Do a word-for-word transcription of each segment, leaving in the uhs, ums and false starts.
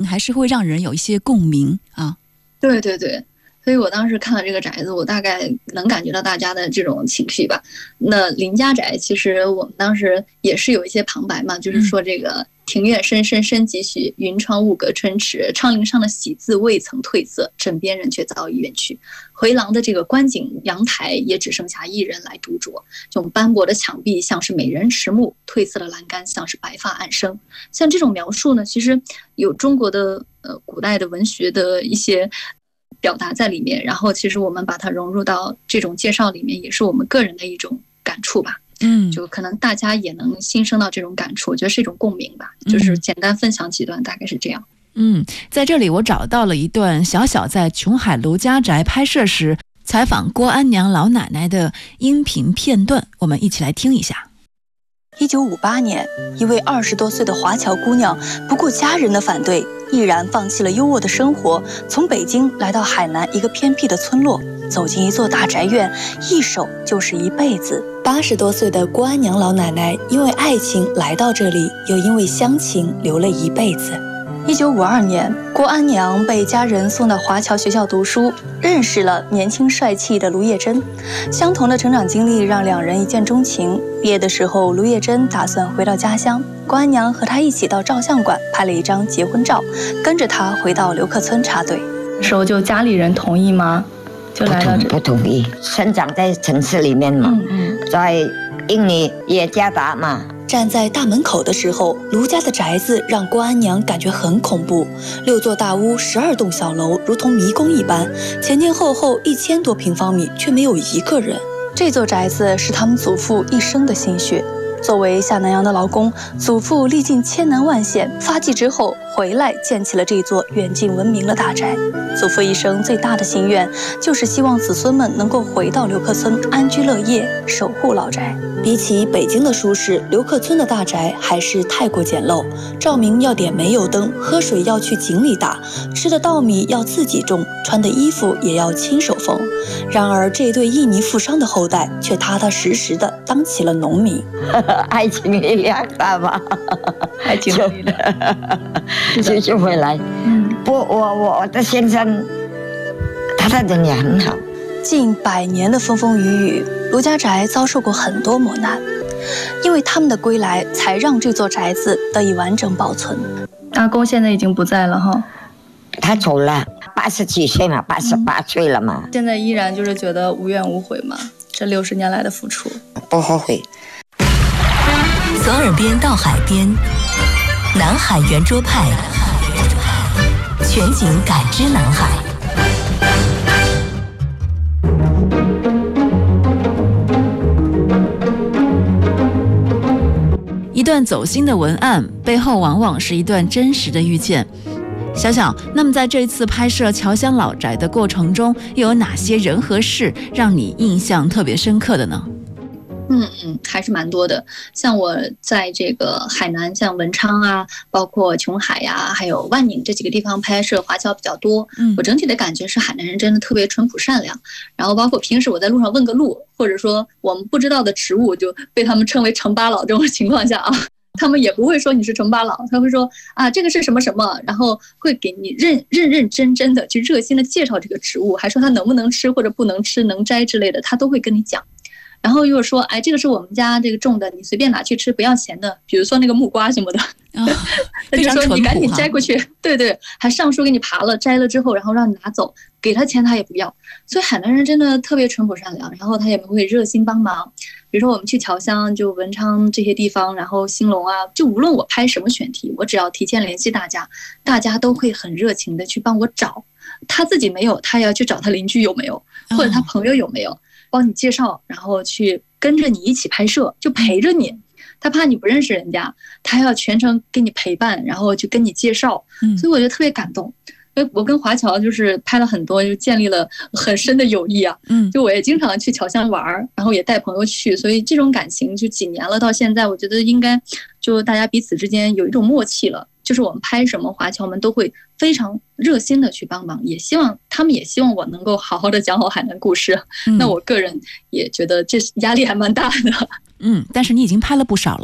还是会让人有一些共鸣啊。 对对对，所以我当时看了这个宅子，我大概能感觉到大家的这种情绪吧。那林家宅其实我们当时也是有一些旁白嘛，就是说这个庭院深深深几许，云窗雾隔春池，窗棂上的喜字未曾褪色，枕边人却早已远去。回廊的这个观景阳台也只剩下一人来独酌，这种斑驳的墙壁像是美人迟暮，褪色的栏杆像是白发暗生。像这种描述呢，其实有中国的呃古代的文学的一些表达在里面，然后其实我们把它融入到这种介绍里面，也是我们个人的一种感触吧。嗯，就可能大家也能心生到这种感触，我觉得是一种共鸣吧。就是简单分享几段，大概是这样。 嗯，在这里我找到了一段小小在琼海卢家宅拍摄时采访郭安娘老奶奶的音频片段，我们一起来听一下。 一九五八年，一位二十多岁的华侨姑娘不顾家人的反对，毅然放弃了优渥的生活，从北京来到海南一个偏僻的村落，走进一座大宅院，一守就是一辈子。八十多岁的郭安娘老奶奶因为爱情来到这里，又因为乡情留了一辈子。一九五二年，郭安娘被家人送到华侨学校读书，认识了年轻帅气的卢叶珍。相同的成长经历让两人一见钟情。毕业的时候，卢叶珍打算回到家乡，郭安娘和他一起到照相馆拍了一张结婚照，跟着他回到刘克村插队。 那时候就家里人同意吗？就来到这不同意，生长在城市里面嘛，嗯嗯，在印尼也夹杂嘛。 站在大门口的时候，卢家的宅子让郭安娘感觉很恐怖。六座大屋，十二栋小楼，如同迷宫一般，前前后后一千多平方米，却没有一个人。这座宅子是他们祖父一生的心血。作为下南洋的劳工，祖父历尽千难万险，发迹之后回来建起了这座远近闻名的大宅。祖父一生最大的心愿就是希望子孙们能够回到刘克村安居乐业，守护老宅。比起北京的舒适，刘克村的大宅还是太过简陋，照明要点煤油灯，喝水要去井里打，吃的稻米要自己种，穿的衣服也要亲手缝。然而这对印尼富商的后代却踏踏实实的当起了农民。 爱情力量大吧， 爱情力量就就回来。嗯，不，我我我的先生，他的人也很好。 近百年的风风雨雨，卢家宅遭受过很多磨难，因为他们的归来，才让这座宅子得以完整保存。 阿公现在已经不在了哈， 他走了，八十几岁嘛，八十八岁了嘛、嗯。 现在依然就是觉得无怨无悔嘛，这六十年来的付出， 不后悔。 从耳边到海边，南海圆桌派，全景感知南海。 一段走心的文案背后，往往是一段真实的遇见。小小，那么在这次拍摄侨乡老宅的过程中，又有哪些人和事让你印象特别深刻的呢？ 嗯嗯，还是蛮多的。像我在这个海南，像文昌啊，包括琼海呀、啊，还有万宁这几个地方拍摄华侨比较多。嗯，我整体的感觉是海南人真的特别淳朴善良。然后包括平时我在路上问个路，或者说我们不知道的植物，就被他们称为城巴佬这种情况下啊，他们也不会说你是城巴佬，他会说啊这个是什么什么，然后会给你认认认真真的去热心的介绍这个植物，还说它能不能吃或者不能吃，能摘之类的，他都会跟你讲。然后又说，哎，这个是我们家这个种的，你随便拿去吃，不要钱的。比如说那个木瓜什么的， 哦、 他就说你赶紧摘过去，对对，还上树给你爬了，摘了之后，然后让你拿走，给他钱他也不要。所以海南人真的特别淳朴善良，然后他也会热心帮忙。比如说我们去侨乡，就文昌这些地方，然后兴隆啊，就无论我拍什么选题，我只要提前联系大家，大家都会很热情的去帮我找。他自己没有，他也要去找他邻居有没有，或者他朋友有没有。帮你介绍，然后去跟着你一起拍摄，就陪着你。他怕你不认识人家，他要全程给你陪伴，然后就跟你介绍。所以我觉得特别感动。因为我跟华侨就是拍了很多，就建立了很深的友谊啊。嗯，就我也经常去侨乡玩，然后也带朋友去，所以这种感情就几年了，到现在我觉得应该就大家彼此之间有一种默契了。就是我们拍什么，华侨们都会非常热心的去帮忙，也希望他们也希望我能够好好的讲好海南故事。嗯、那我个人也觉得这压力还蛮大的。 嗯，但是你已经拍了不少了。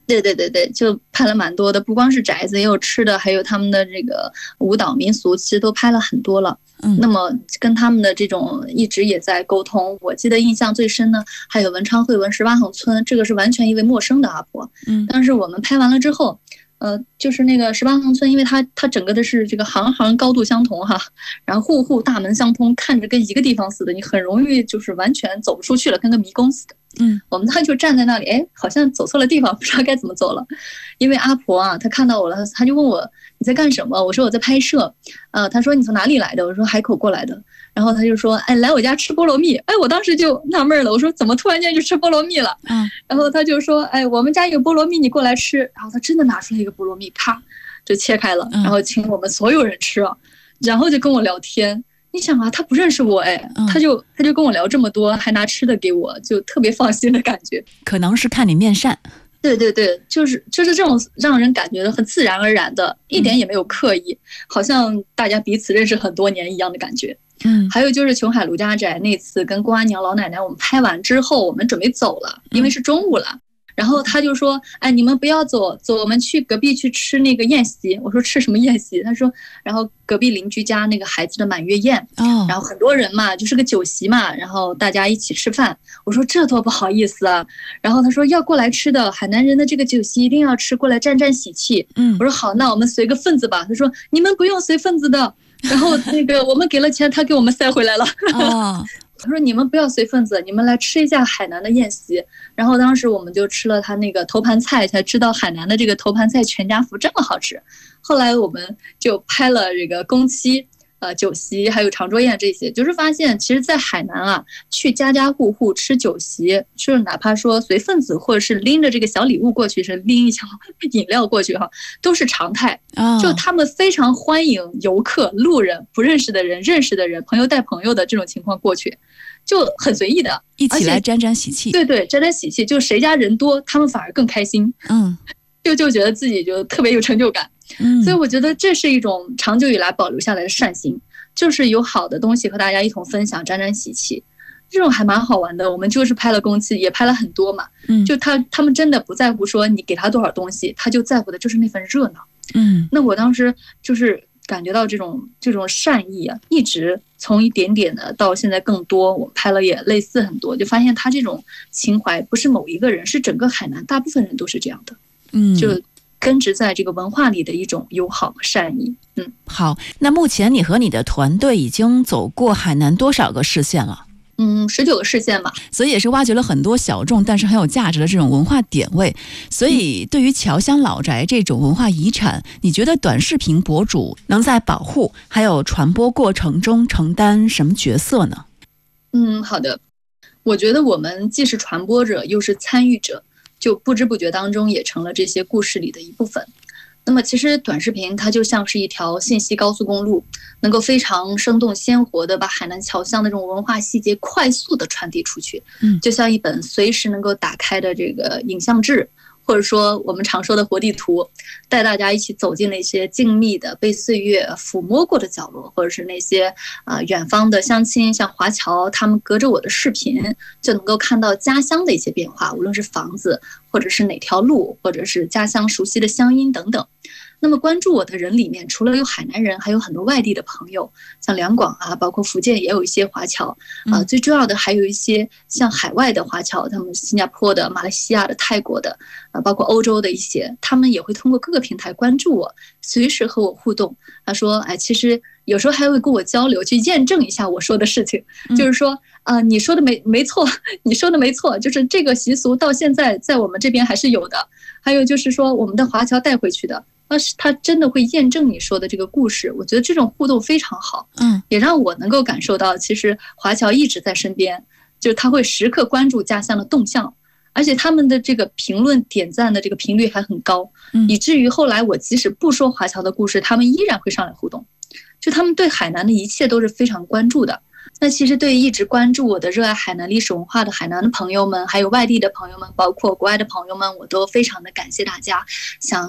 对对对对，就拍了蛮多的，不光是宅子，也有吃的，还有他们的这个舞蹈民俗，其实都拍了很多了。嗯，那么跟他们的这种一直也在沟通。我记得印象最深呢，还有文昌会文十八横村，这个是完全一位陌生的阿婆。嗯，但是我们拍完了之后，呃，就是那个十八横村，因为它它整个的是这个行行高度相同哈，然后户户大门相通，看着跟一个地方似的，你很容易就是完全走不出去了，跟个迷宫似的。嗯，我们他就站在那里，哎，好像走错了地方，不知道该怎么走了。因为阿婆啊，她看到我了，她就问我你在干什么？我说我在拍摄。呃，她说你从哪里来的？我说海口过来的。然后她就说，哎，来我家吃菠萝蜜。哎，我当时就纳闷了，我说怎么突然间就吃菠萝蜜了？嗯，然后她就说，哎，我们家有菠萝蜜，你过来吃。然后她真的拿出来一个菠萝蜜，咔就切开了，然后请我们所有人吃啊，然后就跟我聊天。你想啊，他不认识我哎，他就他就跟我聊这么多，还拿吃的给我，就特别放心的感觉。 可能是看你面善。 对对对，就是就是这种让人感觉很自然而然的，一点也没有刻意，好像大家彼此认识很多年一样的感觉。嗯，还有就是琼海卢家宅那次跟公安娘老奶奶我们拍完之后，我们准备走了，因为是中午了。然后他就说，哎，你们不要走，走，我们去隔壁去吃那个宴席。我说吃什么宴席？他说，然后隔壁邻居家那个孩子的满月宴，哦，然后很多人嘛，就是个酒席嘛，然后大家一起吃饭。我说这多不好意思啊。然后他说要过来吃的，海南人的这个酒席一定要吃，过来沾沾喜气。嗯，我说好，那我们随个份子吧。他说你们不用随份子的。然后那个我们给了钱，他给我们塞回来了。哦。他说你们不要随份子，你们来吃一下海南的宴席。然后当时我们就吃了他那个头盘菜，才知道海南的这个头盘菜全家福这么好吃。后来我们就拍了这个公期呃酒席还有长桌宴这些，就是发现其实在海南啊，去家家户户吃酒席，就是哪怕说随份子或者是拎着这个小礼物过去，是拎一箱饮料过去哈，都是常态。就他们非常欢迎游客、路人、不认识的人、认识的人、朋友带朋友的这种情况过去，就很随意的一起来沾沾喜气。 对对，沾沾喜气，就谁家人多，他们反而更开心。嗯，就就觉得自己就特别有成就感。嗯，所以我觉得这是一种长久以来保留下来的善行，就是有好的东西和大家一同分享，沾沾喜气，这种还蛮好玩的。我们就是拍了公期，也拍了很多嘛。嗯，就他他们真的不在乎说你给他多少东西，他就在乎的就是那份热闹。嗯，那我当时就是感觉到这种这种善意啊，一直从一点点的到现在更多，我拍了也类似很多，就发现他这种情怀不是某一个人，是整个海南大部分人都是这样的。嗯，就根植在这个文化里的一种友好和善意。嗯， 好，那目前你和你的团队已经走过海南多少个市县了？ 嗯，十九个市县吧。 所以也是挖掘了很多小众但是很有价值的这种文化点位。所以对于侨乡老宅这种文化遗产，你觉得短视频博主能在保护还有传播过程中承担什么角色呢？ 嗯，好的。我觉得我们既是传播者又是参与者，就不知不觉当中也成了这些故事里的一部分。那么其实短视频它就像是一条信息高速公路，能够非常生动鲜活的把海南侨乡的这种文化细节快速的传递出去。嗯，就像一本随时能够打开的这个影像志，或者说我们常说的活地图，带大家一起走进那些静谧的被岁月抚摸过的角落，或者是那些呃远方的乡亲，像华侨，他们隔着我的视频就能够看到家乡的一些变化，无论是房子，或者是哪条路，或者是家乡熟悉的乡音等等。那么关注我的人里面，除了有海南人，还有很多外地的朋友，像两广啊，包括福建也有一些华侨啊、呃。最重要的还有一些像海外的华侨，他们新加坡的、马来西亚的、泰国的啊，包括欧洲的一些，他们也会通过各个平台关注我，随时和我互动。他说，哎，其实有时候还会跟我交流，去验证一下我说的事情，嗯、就是说。啊、呃，你说的没没错，你说的没错，就是这个习俗到现在在我们这边还是有的。还有就是说，我们的华侨带回去的，那是他真的会验证你说的这个故事。我觉得这种互动非常好，嗯，也让我能够感受到，其实华侨一直在身边，就是他会时刻关注家乡的动向，而且他们的这个评论点赞的这个频率还很高，嗯，以至于后来我即使不说华侨的故事，他们依然会上来互动，就他们对海南的一切都是非常关注的。那其实对于一直关注我的热爱海南历史文化的海南的朋友们，还有外地的朋友们，包括国外的朋友们，我都非常的感谢大家。想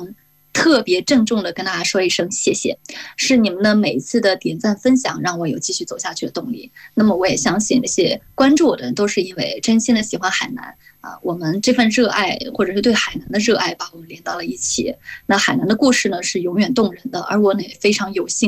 特别郑重的跟大家说一声谢谢，是你们的每一次的点赞分享让我有继续走下去的动力。那么我也相信那些关注我的人都是因为真心的喜欢海南啊，我们这份热爱或者是对海南的热爱把我们连到了一起。那海南的故事呢是永远动人的，而我呢也非常有幸